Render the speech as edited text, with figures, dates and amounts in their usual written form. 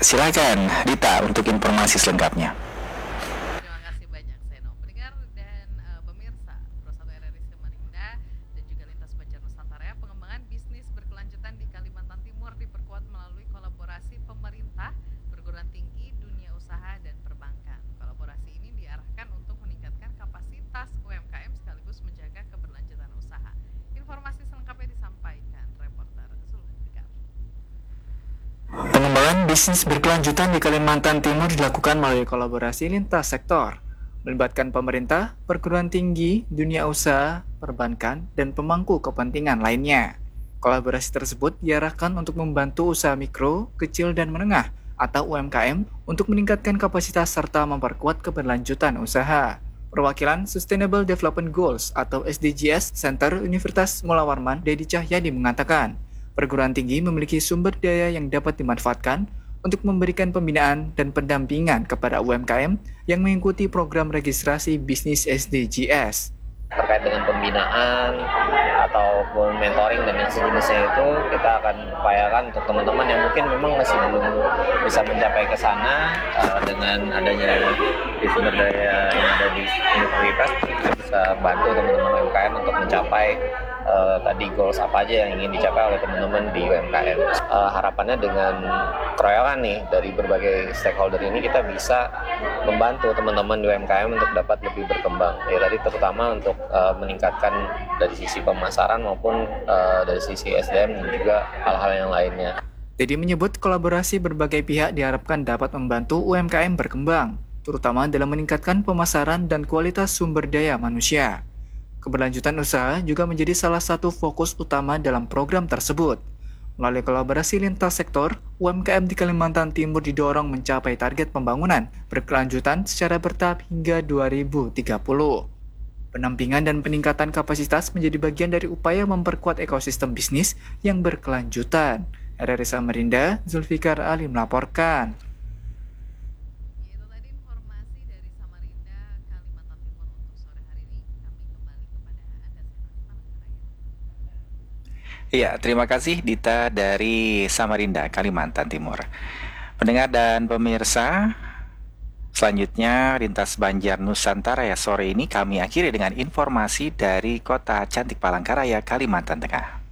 Silakan Dita untuk informasi selengkapnya. Terima kasih banyak Seno. Pendengar dan pemirsa Pro 1 RRI Samarinda dan juga Lintas Banjar Nusantara, pengembangan bisnis berkelanjutan di Kalimantan Timur diperkuat melalui kolaborasi pemerintah, perguruan tinggi, dunia usaha dan perbankan. Kolaborasi ini diarahkan untuk meningkatkan kapasitas UMKM sekaligus menjaga keberlanjutan usaha. Informasi selengkapnya disampaikan reporter Zulfikar. Pengembangan bisnis berkelanjutan di Kalimantan Timur dilakukan melalui kolaborasi lintas sektor, melibatkan pemerintah, perguruan tinggi, dunia usaha, perbankan, dan pemangku kepentingan lainnya. Kolaborasi tersebut diarahkan untuk membantu usaha mikro, kecil, dan menengah atau UMKM untuk meningkatkan kapasitas serta memperkuat keberlanjutan usaha. Perwakilan Sustainable Development Goals atau SDGs Center Universitas Mula Warman, Dedi Cahyadi mengatakan, perguruan tinggi memiliki sumber daya yang dapat dimanfaatkan untuk memberikan pembinaan dan pendampingan kepada UMKM yang mengikuti program registrasi bisnis SDGs. Terkait dengan pembinaan ataupun mentoring dan sejenisnya itu kita akan upayakan untuk teman-teman yang mungkin memang masih belum bisa mencapai ke sana dengan adanya di sumber daya yang ada di universitas, kita bisa bantu teman-teman UMKM untuk mencapai tadi goals apa aja yang ingin dicapai oleh teman-teman di UMKM. Harapannya dengan keroyokan nih dari berbagai stakeholder ini kita bisa membantu teman-teman di UMKM untuk dapat lebih berkembang. Ya tadi terutama untuk meningkatkan dari sisi pemasaran maupun dari sisi SDM dan juga hal-hal yang lainnya. Dedi menyebut kolaborasi berbagai pihak diharapkan dapat membantu UMKM berkembang, terutama dalam meningkatkan pemasaran dan kualitas sumber daya manusia. Keberlanjutan usaha juga menjadi salah satu fokus utama dalam program tersebut. Melalui kolaborasi lintas sektor, UMKM di Kalimantan Timur didorong mencapai target pembangunan berkelanjutan secara bertahap hingga 2030. Pendampingan dan peningkatan kapasitas menjadi bagian dari upaya memperkuat ekosistem bisnis yang berkelanjutan. RRI Samarinda, Zulfikar Ali melaporkan. Itu tadi informasi dari Samarinda, Kalimantan Timur untuk sore hari ini. Kami kembali kepada Anda Seno di Palangkaraya. Iya, terima kasih Dita dari Samarinda, Kalimantan Timur. Pendengar dan pemirsa, selanjutnya Lintas Banjar Nusantara ya sore ini kami akhiri dengan informasi dari Kota Cantik Palangkaraya, Kalimantan Tengah.